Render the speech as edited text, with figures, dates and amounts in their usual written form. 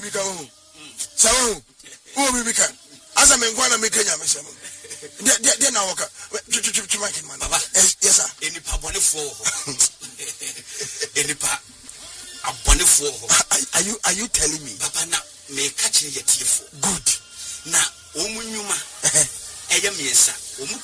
bibika o. Sawo. Wo bibika. Asa me nkwa na me kenya me sem. De na woka. Chimaki man. Baba. Yes sir. Any pa bone fo. Any pa abone fo. Are you telling me? Papa na me catch ye tiefo. Good. Na omunyuma. Eya miesa. Omu